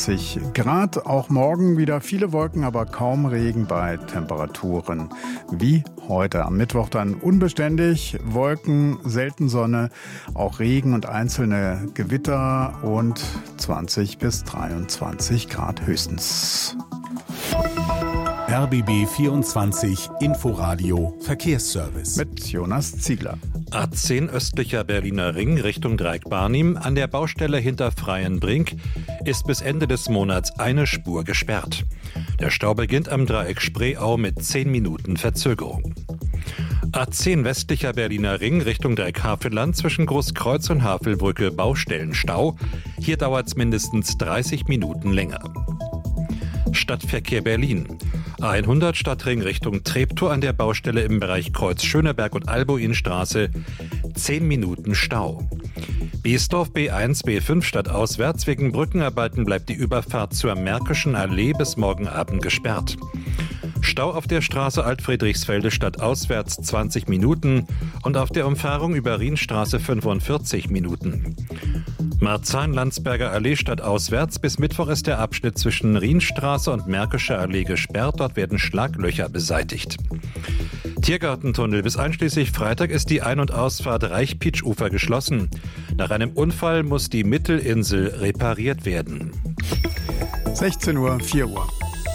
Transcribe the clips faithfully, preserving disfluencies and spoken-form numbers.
dreiundzwanzig Grad. Auch morgen wieder viele Wolken, aber kaum Regen bei Temperaturen wie heute. Am Mittwoch dann unbeständig, Wolken, selten Sonne, auch Regen und einzelne Gewitter und zwanzig bis dreiundzwanzig Grad höchstens. R B B vierundzwanzig Inforadio Verkehrsservice. Mit Jonas Ziegler. A zehn östlicher Berliner Ring Richtung Dreieck-Barnim an der Baustelle hinter Freienbrink ist bis Ende des Monats eine Spur gesperrt. Der Stau beginnt am Dreieck Spreeau mit zehn Minuten Verzögerung. A zehn westlicher Berliner Ring Richtung Dreieck-Havelland zwischen Großkreuz und Havelbrücke Baustellenstau. Hier dauert es mindestens dreißig Minuten länger. Stadtverkehr Berlin. A hundert Stadtring Richtung Treptow an der Baustelle im Bereich Kreuz Schöneberg und Albuinstraße. zehn Minuten Stau. Biesdorf B eins B fünf stadtauswärts. Wegen Brückenarbeiten bleibt die Überfahrt zur Märkischen Allee bis morgen Abend gesperrt. Stau auf der Straße Altfriedrichsfelde stadtauswärts zwanzig Minuten und auf der Umfahrung über Rienstraße fünfundvierzig Minuten. Marzahn-Landsberger Allee stadtauswärts. Bis Mittwoch ist der Abschnitt zwischen Rienstraße und Märkische Allee gesperrt. Dort werden Schlaglöcher beseitigt. Tiergartentunnel. Bis einschließlich Freitag ist die Ein- und Ausfahrt Reichpitsch-Ufer geschlossen. Nach einem Unfall muss die Mittelinsel repariert werden. sechzehn Uhr, vier Uhr.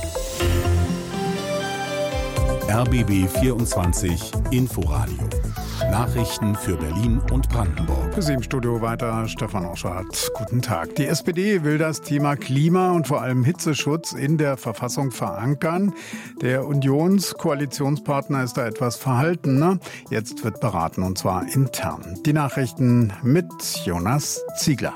R B B vierundzwanzig Inforadio. Nachrichten für Berlin und Brandenburg. Für Sie im Studio weiter Stefan Oschardt. Guten Tag. Die S P D will das Thema Klima und vor allem Hitzeschutz in der Verfassung verankern. Der Unionskoalitionspartner ist da etwas verhaltener. Jetzt wird beraten, und zwar intern. Die Nachrichten mit Jonas Ziegler.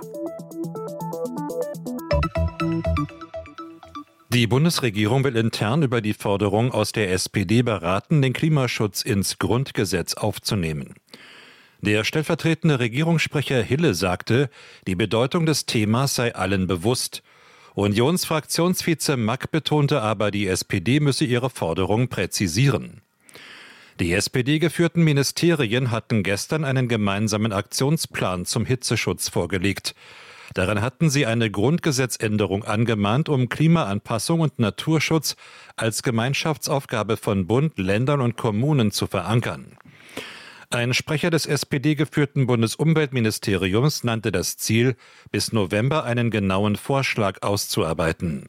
Die Bundesregierung will intern über die Forderung aus der S P D beraten, den Klimaschutz ins Grundgesetz aufzunehmen. Der stellvertretende Regierungssprecher Hille sagte, die Bedeutung des Themas sei allen bewusst. Unionsfraktionsvize Mack betonte aber, die S P D müsse ihre Forderung präzisieren. Die S P D-geführten Ministerien hatten gestern einen gemeinsamen Aktionsplan zum Hitzeschutz vorgelegt. Darin hatten sie eine Grundgesetzänderung angemahnt, um Klimaanpassung und Naturschutz als Gemeinschaftsaufgabe von Bund, Ländern und Kommunen zu verankern. Ein Sprecher des S P D-geführten Bundesumweltministeriums nannte das Ziel, bis November einen genauen Vorschlag auszuarbeiten.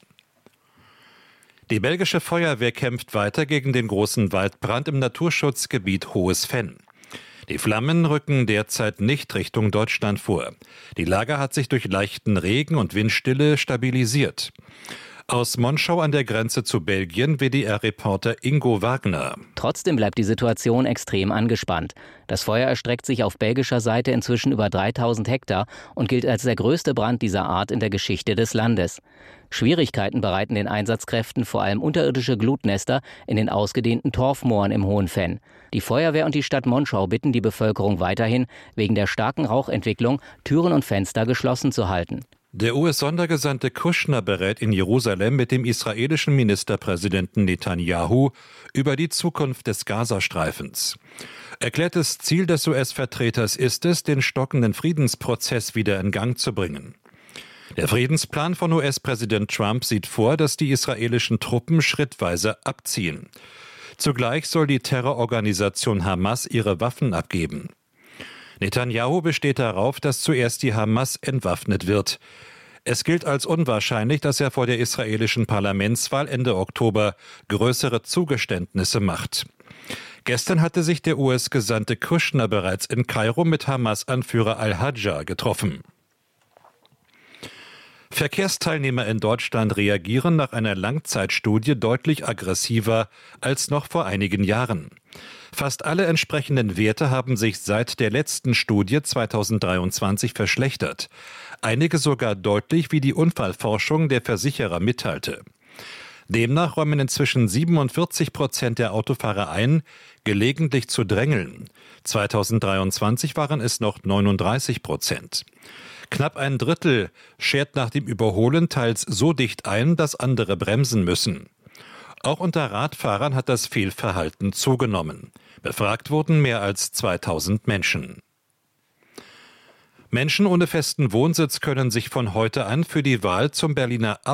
Die belgische Feuerwehr kämpft weiter gegen den großen Waldbrand im Naturschutzgebiet Hohes Venn. Die Flammen rücken derzeit nicht Richtung Deutschland vor. Die Lage hat sich durch leichten Regen und Windstille stabilisiert. Aus Monschau an der Grenze zu Belgien, W D R-Reporter Ingo Wagner. Trotzdem bleibt die Situation extrem angespannt. Das Feuer erstreckt sich auf belgischer Seite inzwischen über dreitausend Hektar und gilt als der größte Brand dieser Art in der Geschichte des Landes. Schwierigkeiten bereiten den Einsatzkräften vor allem unterirdische Glutnester in den ausgedehnten Torfmooren im Hohen Venn. Die Feuerwehr und die Stadt Monschau bitten die Bevölkerung weiterhin, wegen der starken Rauchentwicklung Türen und Fenster geschlossen zu halten. Der U S-Sondergesandte Kushner berät in Jerusalem mit dem israelischen Ministerpräsidenten Netanyahu über die Zukunft des Gazastreifens. Erklärtes Ziel des U S-Vertreters ist es, den stockenden Friedensprozess wieder in Gang zu bringen. Der Friedensplan von U S-Präsident Trump sieht vor, dass die israelischen Truppen schrittweise abziehen. Zugleich soll die Terrororganisation Hamas ihre Waffen abgeben. Netanyahu besteht darauf, dass zuerst die Hamas entwaffnet wird. Es gilt als unwahrscheinlich, dass er vor der israelischen Parlamentswahl Ende Oktober größere Zugeständnisse macht. Gestern hatte sich der U S-Gesandte Kushner bereits in Kairo mit Hamas-Anführer al-Hadja getroffen. Verkehrsteilnehmer in Deutschland reagieren nach einer Langzeitstudie deutlich aggressiver als noch vor einigen Jahren. Fast alle entsprechenden Werte haben sich seit der letzten Studie zweitausenddreiundzwanzig verschlechtert. Einige sogar deutlich, wie die Unfallforschung der Versicherer mitteilte. Demnach räumen inzwischen siebenundvierzig Prozent der Autofahrer ein, gelegentlich zu drängeln. zweitausenddreiundzwanzig waren es noch neununddreißig Prozent. Knapp ein Drittel schert nach dem Überholen teils so dicht ein, dass andere bremsen müssen. Auch unter Radfahrern hat das Fehlverhalten zugenommen. Befragt wurden mehr als zweitausend Menschen. Menschen ohne festen Wohnsitz können sich von heute an für die Wahl zum Berliner